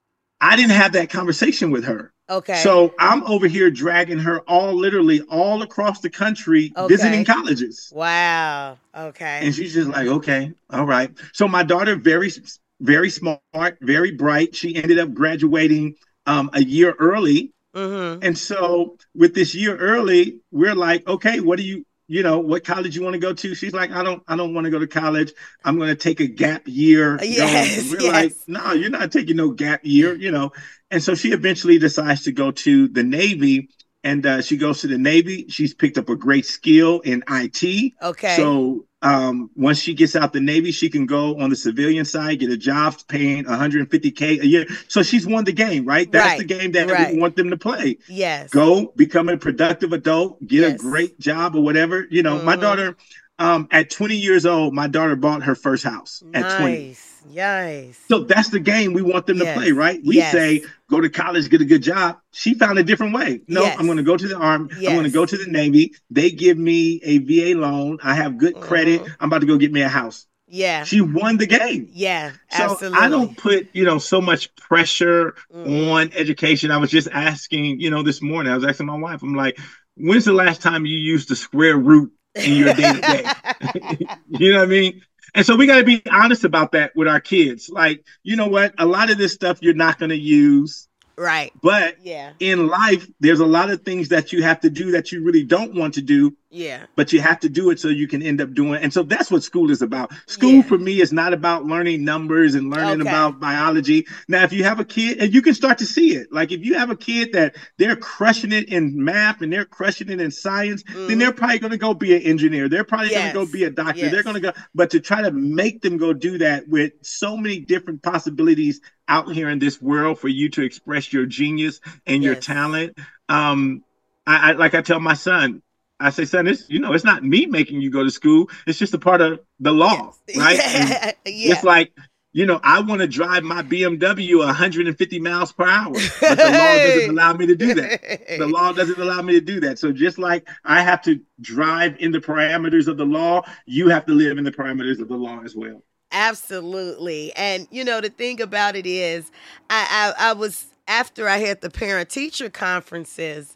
E: I didn't have that conversation with her.
B: Okay.
E: So I'm over here dragging her all literally all across the country, okay. visiting colleges.
B: Wow. Okay.
E: And she's just like, okay, all right. So my daughter, very, very smart, very bright. She ended up graduating um, a year early.
B: Mm-hmm.
E: And so with this year early, we're like, okay, what do you, you know, what college you want to go to? She's like, I don't, I don't want to go to college. I'm going to take a gap year.
B: Yes,
E: we're
B: yes.
E: like, no, you're not taking no gap year, you know? And so she eventually decides to go to the Navy, and uh, she goes to the Navy. She's picked up a great skill in I T.
B: Okay.
E: So um, once she gets out the Navy, she can go on the civilian side, get a job paying one hundred fifty K a year. So she's won the game, right? That's
B: right.
E: the game that
B: right.
E: we want them to play.
B: Yes.
E: Go become a productive adult, get
B: yes.
E: a great job or whatever. You know, mm-hmm. my daughter, um, at twenty years old, my daughter bought her first house
B: nice.
E: at twenty.
B: Nice.
E: So that's the game we want them
B: yes.
E: to play, right? We
B: yes.
E: say, go to college, get a good job. She found a different way. No,
B: yes.
E: I'm going to go to the Army.
B: Yes. I'm
E: going to go to the Navy. They give me a V A loan. I have good credit. Mm-hmm. I'm about to go get me a house.
B: Yeah.
E: She won the game.
B: Yeah,
E: so
B: absolutely.
E: I don't put, you know, so much pressure mm. on education. I was just asking, you know, this morning, I was asking my wife, I'm like, when's the last time you used the square root in your day to day? You know what I mean? And so we got to be honest about that with our kids. Like, you know what? A lot of this stuff you're not going to use.
B: Right.
E: But
B: yeah.
E: in life, there's a lot of things that you have to do that you really don't want to do.
B: Yeah.
E: But you have to do it so you can end up doing it. And so that's what school is about. School yeah. for me is not about learning numbers and learning okay. about biology. Now, if you have a kid, and you can start to see it, like if you have a kid that they're crushing it in math and they're crushing it in science, mm. then they're probably going to go be an engineer. They're probably
B: yes.
E: going to go be a doctor.
B: Yes.
E: They're going to go, but to try to make them go do that with so many different possibilities out here in this world for you to express your genius and yes. your talent. Um, I, I like I tell my son, I say, son, it's, you know, it's not me making you go to school. It's just a part of the law, yes. right?
B: Yeah. yeah.
E: It's like, you know, I want to drive my B M W one hundred fifty miles per hour, but the law doesn't allow me to do that. The law doesn't allow me to do that. So just like I have to drive in the parameters of the law, you have to live in the parameters of the law as well.
B: Absolutely. And, you know, the thing about it is I, I, I was, after I had the parent-teacher conferences,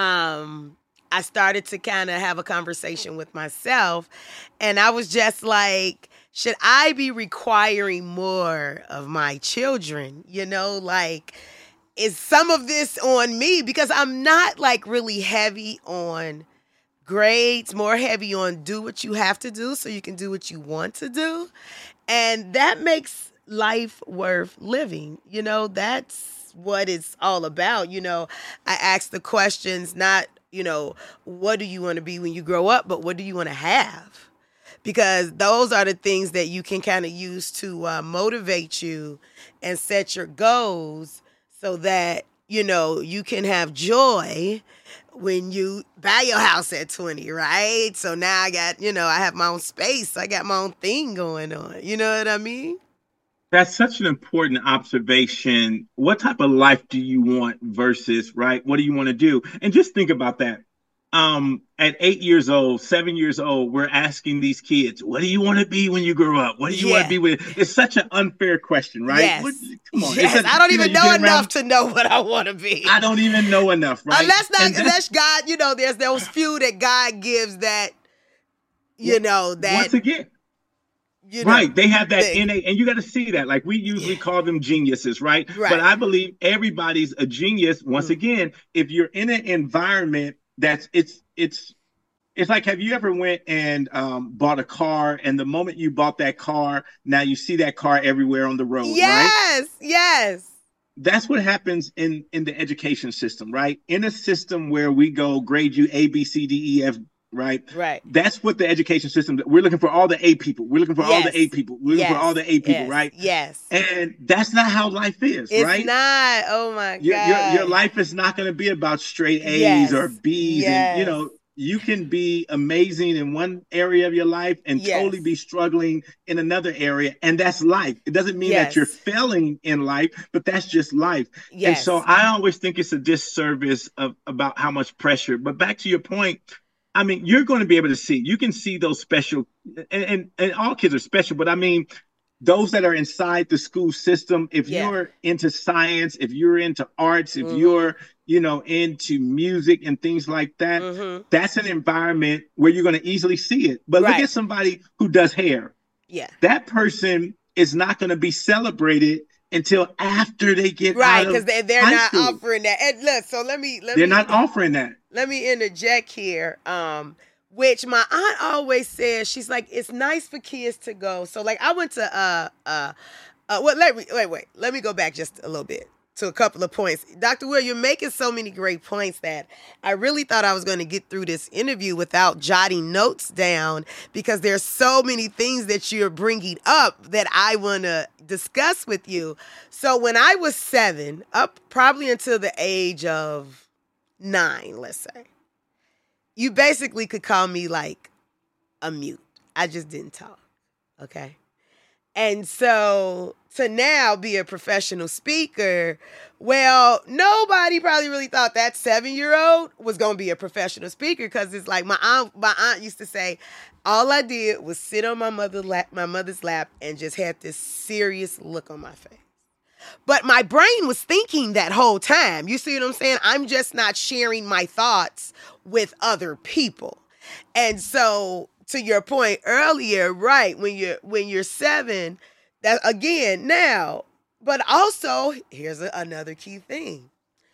B: um, I started to kind of have a conversation with myself. And I was just like, should I be requiring more of my children? You know, like, is some of this on me? Because I'm not like really heavy on grades, more heavy on do what you have to do so you can do what you want to do. And that makes life worth living. You know, that's what it's all about. You know, I ask the questions, not, you know, what do you want to be when you grow up, but what do you want to have? Because those are the things that you can kind of use to uh, motivate you and set your goals so that, you know, you can have joy when you buy your house at twenty, right? So now I got, you know, I have my own space. I got my own thing going on. You know what I mean?
E: That's such an important observation. What type of life do you want versus, right? What do you want to do? And just think about that. Um, at eight years old, seven years old, we're asking these kids, what do you want to be when you grow up? What do you
B: yeah.
E: want to be when? It's such an unfair question, right?
B: Yes.
E: What, come on.
B: Yes.
E: Such,
B: I don't even
E: know,
B: know enough
E: around,
B: to know what I want to be.
E: I don't even know enough, right?
B: Unless not, unless God, you know, there's those few that God gives that, you know, that.
E: Once again. You know, right. They have that thing. innate, and you got to see that. Like we usually yeah. call them geniuses, right? right? But I believe everybody's a genius. Once mm. again, if you're in an environment that's, it's, it's, it's like, have you ever went and um, bought a car, and the moment you bought that car, now you see that car everywhere on the road,
B: yes,
E: right?
B: Yes, yes.
E: That's what happens in, in the education system, right? In a system where we go grade you A, B, C, D, E, F, right?
B: Right.
E: That's what the education system, we're looking for all the A people. We're looking for
B: yes.
E: all the A people. We're looking
B: yes.
E: for all the A people,
B: yes.
E: right?
B: Yes.
E: And that's not how life is,
B: it's
E: right?
B: It's not. Oh my God.
E: Your, your, your life is not going to be about straight A's
B: yes.
E: or B's.
B: Yes.
E: And, you know, you can be amazing in one area of your life and
B: yes.
E: totally be struggling in another area. And that's life. It doesn't mean
B: yes.
E: that you're failing in life, but that's just life.
B: Yes.
E: And so I always think it's a disservice of about how much pressure. But back to your point, I mean, you're going to be able to see, you can see those special, and, and, and all kids are special, but I mean, those that are inside the school system, if yeah. you're into science, if you're into arts, if mm-hmm. you're, you know, into music and things like that, mm-hmm. that's an environment where you're going to easily see it. But right. look at somebody who does hair.
B: Yeah.
E: That person is not going to be celebrated until after they get
B: right,
E: out of
B: because they, they're
E: high
B: not
E: school.
B: offering that. And look, so let me let
E: they're
B: me,
E: not offering that.
B: Let me interject here. Um, which my aunt always says, she's like, it's nice for kids to go. So like, I went to uh uh uh. Well, let me wait wait. Let me go back just a little bit to a couple of points. Doctor Will, you're making so many great points that I really thought I was going to get through this interview without jotting notes down, because there's so many things that you're bringing up that I want to discuss with you. So when I was seven, up probably until the age of nine, let's say, you basically could call me like a mute. I just didn't talk. Okay. And so to now be a professional speaker, well, nobody probably really thought that seven-year-old was going to be a professional speaker, because it's like my aunt, my aunt used to say, all I did was sit on my mother's lap, my mother's lap and just had this serious look on my face. But my brain was thinking that whole time. You see what I'm saying? I'm just not sharing my thoughts with other people. And so to your point earlier, right, when you're when you're seven, that again now, but also here's a, another key thing.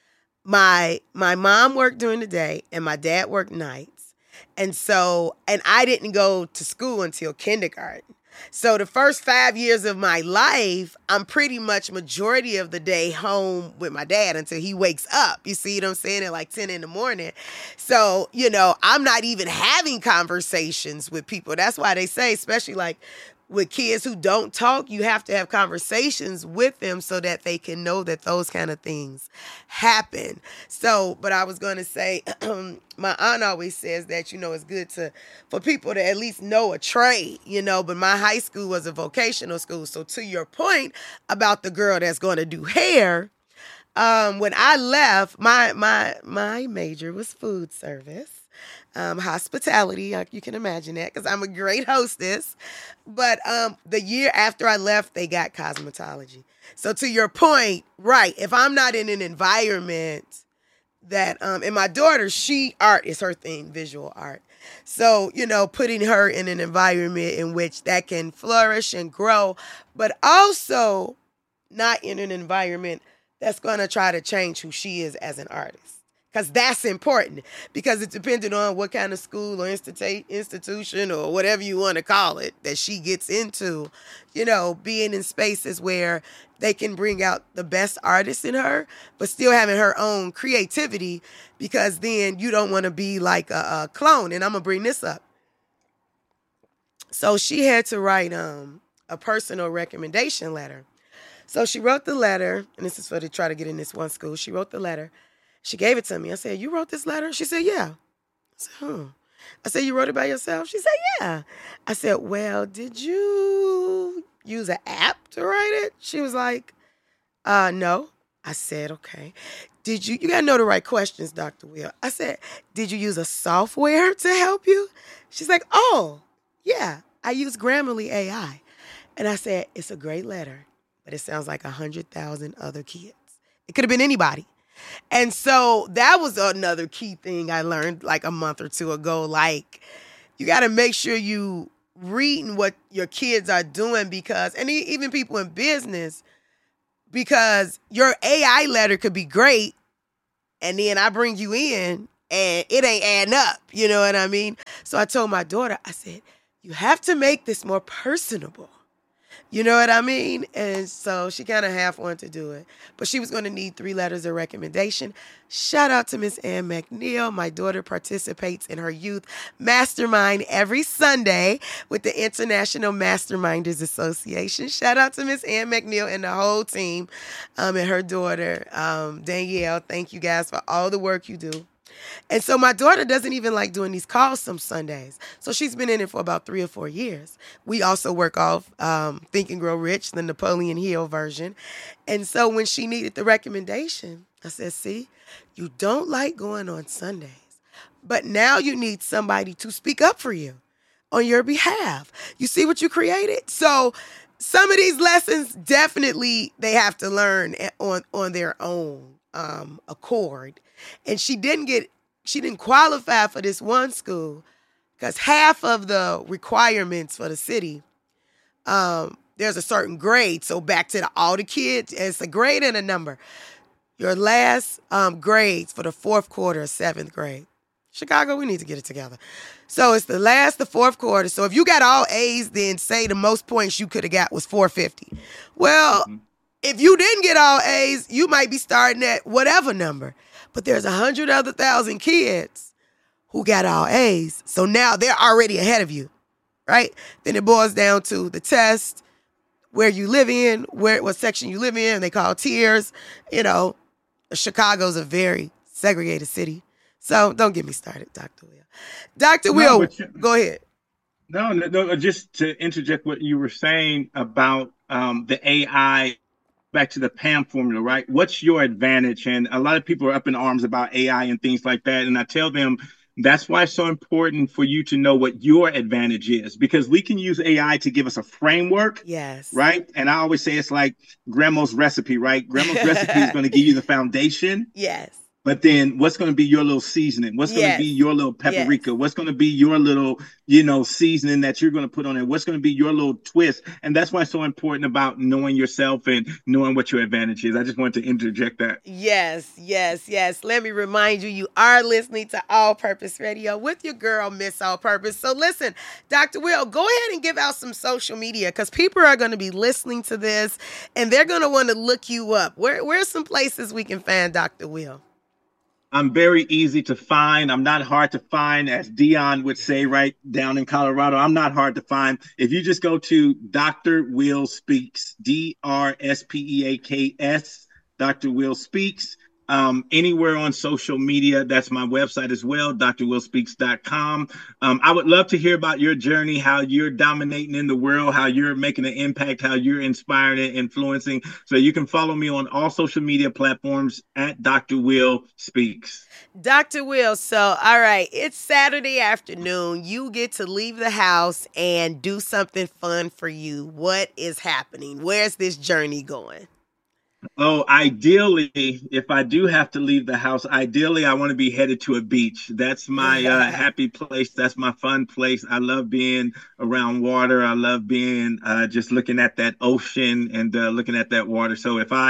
B: My my mom worked during the day and my dad worked nights. And so, and I didn't go to school until kindergarten. So the first five years of my life, I'm pretty much majority of the day home with my dad until he wakes up. You see what I'm saying? At like ten in the morning. So, you know, I'm not even having conversations with people. That's why they say, especially like with kids who don't talk, you have to have conversations with them so that they can know that those kind of things happen. So, but I was going to say, my aunt always says that, you know, it's good to, for people to at least know a trade, you know, but my high school was a vocational school. So to your point about the girl that's going to do hair, um, when I left, my, my, my major was food service. Um, hospitality, you can imagine that, because I'm a great hostess. But um, the year after I left, they got cosmetology. So to your point, right, if I'm not in an environment that, um, and my daughter, she, art is her thing, visual art. So, you know, putting her in an environment in which that can flourish and grow, but also not in an environment that's going to try to change who she is as an artist. Because that's important, because it's dependent on what kind of school or institu- institution or whatever you want to call it that she gets into, you know, being in spaces where they can bring out the best artists in her, but still having her own creativity, because then you don't want to be like a, a clone. And I'm going to bring this up. So she had to write um, a personal recommendation letter. So she wrote the letter, and this is for to try to get in this one school. She wrote the letter. She gave it to me. I said, you wrote this letter? She said, yeah. I said, hmm. I said, you wrote it by yourself? She said, yeah. I said, well, did you use an app to write it? She was like, uh, no. I said, okay. Did you, you got to know the right questions, Doctor Will. I said, did you use a software to help you? She's like, oh, yeah, I use Grammarly A I. And I said, it's a great letter, but it sounds like one hundred thousand other kids. It could have been anybody. And so that was another key thing I learned like a month or two ago. Like, you got to make sure you reading what your kids are doing because, and even people in business, because your A I letter could be great, and then I bring you in, and it ain't adding up. You know what I mean? So I told my daughter, I said, you have to make this more personable. You know what I mean? And so she kind of half wanted to do it. But she was going to need three letters of recommendation. Shout out to Miss Ann McNeil. My daughter participates in her youth mastermind every Sunday with the International Masterminders Association. Shout out to Miss Ann McNeil and the whole team um, and her daughter, um, Danielle. Thank you guys for all the work you do. And so my daughter doesn't even like doing these calls some Sundays. So she's been in it for about three or four years. We also work off um, Think and Grow Rich, the Napoleon Hill version. And so when she needed the recommendation, I said, see, you don't like going on Sundays, but now you need somebody to speak up for you on your behalf. You see what you created? So some of these lessons, definitely they have to learn on, on their own um, accord. And she didn't get, she didn't qualify for this one school because half of the requirements for the city, um, there's a certain grade. So back to the, all the kids, it's a grade and a number. Your last um, grades for the fourth quarter of seventh grade. Chicago, we need to get it together. So it's the last, the fourth quarter. So if you got all A's, then say the most points you could have got was four fifty. Well, mm-hmm. if you didn't get all A's, you might be starting at whatever number. But there's a hundred other thousand kids who got all A's. So now they're already ahead of you, right? Then it boils down to the test, where you live in, where what section you live in. They call tiers. You know, Chicago's a very segregated city. So don't get me started, Doctor Will. Doctor No, Will, you, go ahead.
E: No, no, no, just to interject what you were saying about um, the A I. Back to the P A M formula, right? What's your advantage? And a lot of people are up in arms about A I and things like that. And I tell them that's why it's so important for you to know what your advantage is, because we can use A I to give us a framework.
B: Yes.
E: Right. And I always say it's like grandma's recipe, right? Grandma's recipe is going to give you the foundation.
B: Yes.
E: But then what's going to be your little seasoning? What's going yes. to be your little paprika? Yes. What's going to be your little, you know, seasoning that you're going to put on it? What's going to be your little twist? And that's why it's so important about knowing yourself and knowing what your advantage is. I just wanted to interject that.
B: Yes, yes, yes. Let me remind you, you are listening to All Purpose Radio with your girl, Miss All Purpose. So listen, Doctor Will, go ahead and give out some social media because people are going to be listening to this and they're going to want to look you up. Where, where's some places we can find Doctor Will?
E: I'm very easy to find. I'm not hard to find, as Dion would say, right down in Colorado. I'm not hard to find. If you just go to Doctor Will Speaks, D R S P E A K S, Doctor Will Speaks, um, anywhere on social media. That's my website as well, D R will speaks dot com. Um, I would love to hear about your journey, how you're dominating in the world, how you're making an impact, how you're inspiring and influencing. So you can follow me on all social media platforms at Doctor Will Speaks.
B: Doctor Will, so all right, it's Saturday afternoon. You get to leave the house and do something fun for you. What is happening? Where's this journey going?
E: Oh, ideally, if I do have to leave the house, ideally, I want to be headed to a beach. That's my uh, happy place. That's my fun place. I love being around water. I love being uh, just looking at that ocean and uh, looking at that water. So if I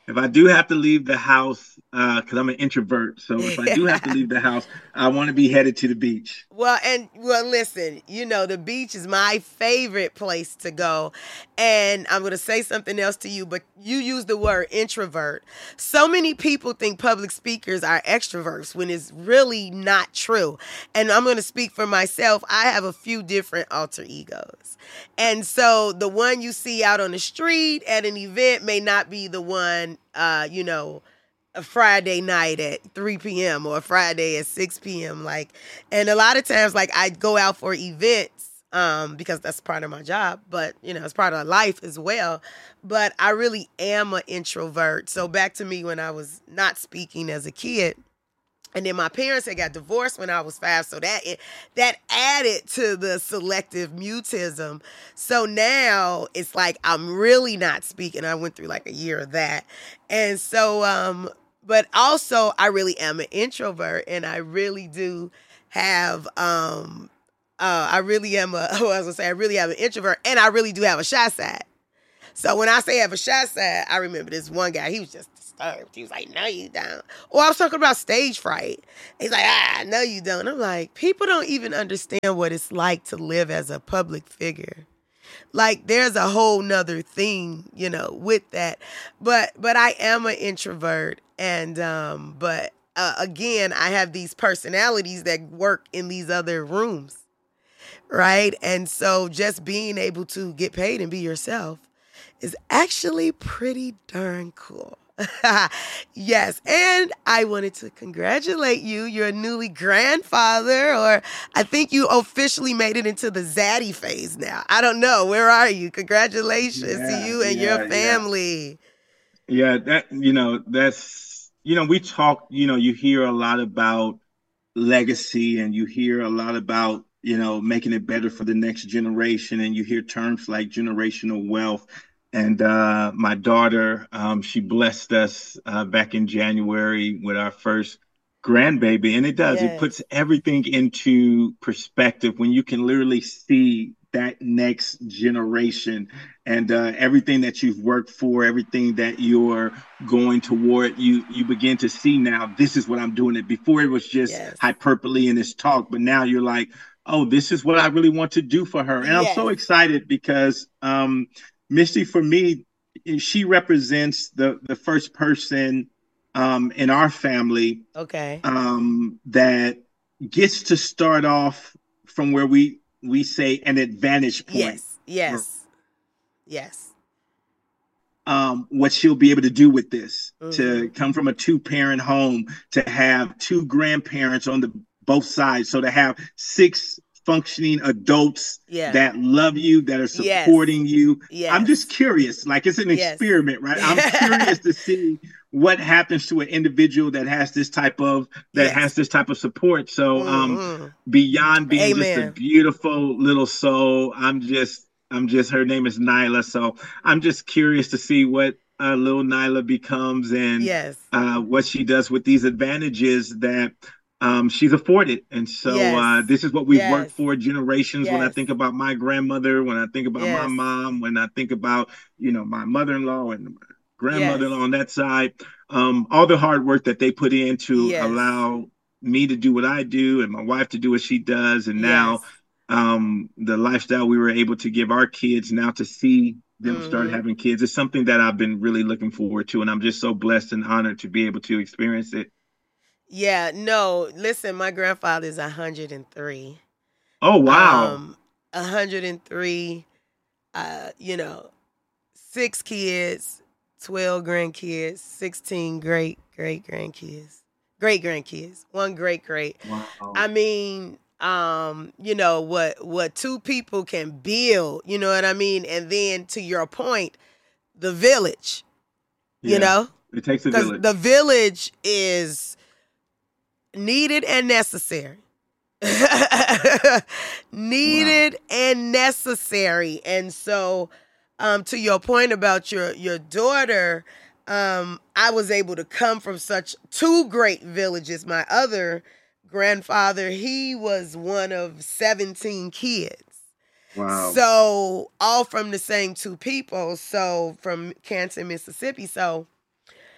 E: if I do have to leave the house, because uh, I'm an introvert, so if I do have to leave the house, I want to be headed to the beach.
B: Well, and well, listen, you know, the beach is my favorite place to go. And I'm going to say something else to you, but you use the word introvert. So many people think public speakers are extroverts when it's really not true. And I'm going to speak for myself. I have a few different alter egos. And so the one you see out on the street at an event may not be the one, uh, you know, a Friday night at three p.m. or a Friday at six p.m. Like, and a lot of times, like, I go out for events um, because that's part of my job, but, you know, it's part of life as well. But I really am an introvert. So back to me when I was not speaking as a kid. And then my parents had got divorced when I was five, so that that added to the selective mutism. So now it's like I'm really not speaking. I went through like a year of that. And so, um, but also I really am an introvert, and I really do have, um, uh, I really am a, I was gonna say, I really am an introvert, and I really do have a shy side. So when I say I have a shy side, I remember this one guy, he was just disturbed. He was like, no, you don't. Or I was talking about stage fright. He's like, ah, no, you don't. I'm like, people don't even understand what it's like to live as a public figure. Like, there's a whole nother thing, you know, with that. But but I am an introvert. And, um, but uh, again, I have these personalities that work in these other rooms, right? And so just being able to get paid and be yourself is actually pretty darn cool. Yes, and I wanted to congratulate you. You're a newly grandfather, or I think you officially made it into the zaddy phase now. I don't know. Where are you? Congratulations yeah, to you and yeah, your family.
E: Yeah. yeah, that, you know, that's, you know, we talk, you know, you hear a lot about legacy, and you hear a lot about, you know, making it better for the next generation, and you hear terms like generational wealth. And uh, my daughter, um, she blessed us uh, back in January with our first grandbaby. And it does, yes. It puts everything into perspective when you can literally see that next generation and uh, everything that you've worked for, everything that you're going toward, you you begin to see now, this is what I'm doing it. Before it was just yes. hyperbole in this talk, but now you're like, oh, this is what I really want to do for her. And yes. I'm so excited because um, Misty, for me, she represents the, the first person um, in our family
B: okay.
E: um, that gets to start off from where we, we say an advantage point.
B: Yes, yes, yes.
E: Um, what she'll be able to do with this, mm-hmm. to come from a two-parent home, to have two grandparents on the both sides, so to have six functioning adults yeah. that love you, that are supporting yes. you. Yes. I'm just curious, like it's an yes. experiment, right? I'm curious to see what happens to an individual that has this type of, that yes. has this type of support. So um, mm-hmm. beyond being Amen. Just a beautiful little soul, I'm just, I'm just, her name is Nyla. So I'm just curious to see what uh, little Nyla becomes and
B: yes.
E: uh, what she does with these advantages that Um, she's afforded. And so yes. uh, this is what we've yes. worked for generations. Yes. When I think about my grandmother, when I think about yes. my mom, when I think about, you know, my mother-in-law and grandmother-in-law yes. on that side, um, all the hard work that they put in to yes. allow me to do what I do and my wife to do what she does. And now yes. um, the lifestyle we were able to give our kids, now to see them mm-hmm. start having kids, is something that I've been really looking forward to. And I'm just so blessed and honored to be able to experience it.
B: Yeah, no, listen, my grandfather is one hundred three.
E: Oh, wow.
B: Um, one hundred three, uh, you know, six kids, twelve grandkids, sixteen great, great grandkids, great grandkids, one great, great.
E: Wow.
B: I mean, um, you know, what, what two people can build, you know what I mean? And then to your point, the village, yeah, you know?
E: It takes a village.
B: The village is needed and necessary. Needed wow. and necessary. And so um, to your point about your, your daughter, um, I was able to come from such two great villages. My other grandfather, he was one of seventeen kids.
E: Wow.
B: So all from the same two people. So from Canton, Mississippi. So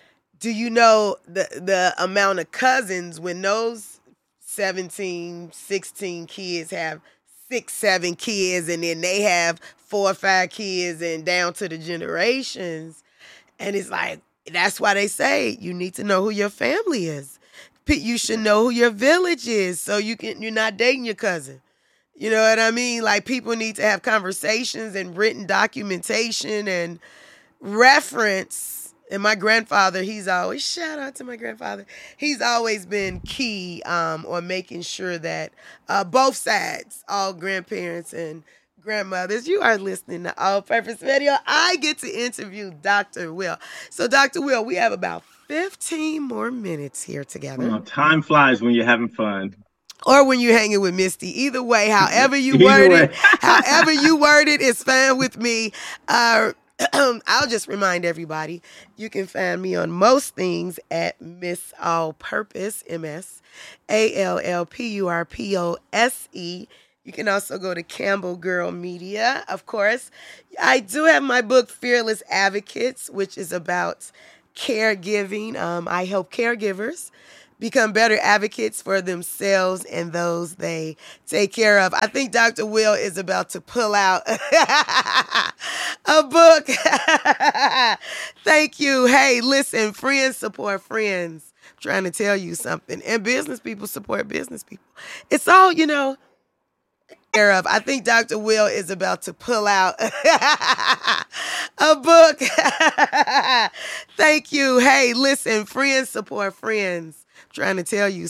B: do you know the the amount of cousins when those seventeen, sixteen kids have six, seven kids, and then they have four or five kids and down to the generations. And it's like, that's why they say you need to know who your family is. You should know who your village is so you can, you're not dating your cousin. You know what I mean? Like, people need to have conversations and written documentation and reference. And my grandfather, he's always, shout out to my grandfather, he's always been key um, on making sure that uh, both sides, all grandparents and grandmothers, you are listening to All Purpose Radio. I get to interview Doctor Will. So, Doctor Will, we have about fifteen more minutes here together.
E: Well, time flies when you're having fun.
B: Or when you're hanging with Misty. Either way, however you word it, however you word it is fine with me. Uh, I'll just remind everybody, you can find me on most things at Miss All Purpose, M S A L L P U R P O S E. You can also go to Campbell Girl Media, of course. I do have my book, Fearless Advocates, which is about caregiving. Um, I help caregivers become better advocates for themselves and those they take care of. I think Doctor Will is about to pull out a book. Thank you. Hey, listen, friends support friends. I'm trying to tell you something. And business people support business people. It's all, you know, care of. I think Doctor Will is about to pull out a book. Thank you. Hey, listen, friends support friends. I'm trying to tell you